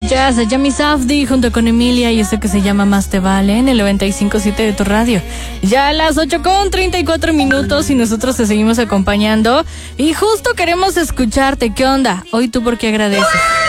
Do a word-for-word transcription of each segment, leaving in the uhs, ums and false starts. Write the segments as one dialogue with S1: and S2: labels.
S1: Jazz, Yami Safdie junto con Emilia y eso que se llama Más Te Vale en el noventa y cinco punto siete de tu radio. Ya a las ocho con treinta y cuatro minutos y nosotros te seguimos acompañando y justo queremos escucharte. ¿Qué onda? Hoy tú por qué agradeces.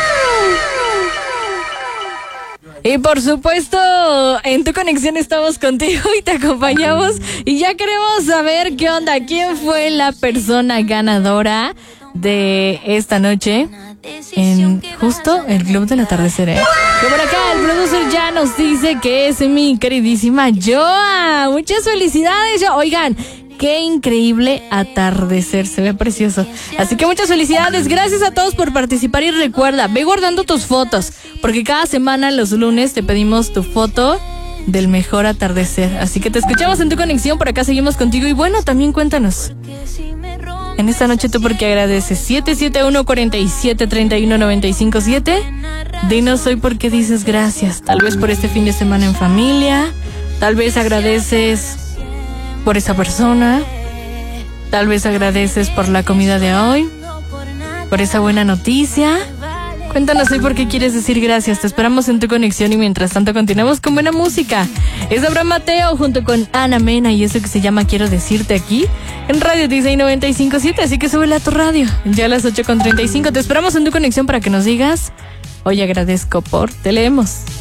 S1: Y por supuesto, en Tu Conexión estamos contigo y te acompañamos y ya queremos saber qué onda, quién fue la persona ganadora de esta noche en justo el Club del Atardecer, ¿eh? Que por acá el producer ya nos dice que es mi queridísima Joa. Muchas felicidades, Joa. Oigan, qué increíble atardecer, se ve precioso. Así que muchas felicidades, gracias a todos por participar y recuerda, ve guardando tus fotos, porque cada semana los lunes te pedimos tu foto del mejor atardecer. Así que te escuchamos en Tu Conexión, por acá seguimos contigo y bueno, también cuéntanos. En esta noche tú por qué agradeces. siete siete uno, cuatro siete, tres uno, nueve cinco siete. Dinos hoy por qué dices gracias. Tal vez por este fin de semana en familia, tal vez agradeces por esa persona, tal vez agradeces por la comida de hoy, por esa buena noticia. Cuéntanos hoy por qué quieres decir gracias. Te esperamos en Tu Conexión y mientras tanto continuamos con buena música. Es Abraham Mateo junto con Ana Mena y eso que se llama Quiero Decirte aquí en Radio Disney noventa y cinco punto siete, así que súbela a tu radio. Ya a las ocho con treinta y cinco te esperamos en Tu Conexión para que nos digas hoy agradezco por, te leemos.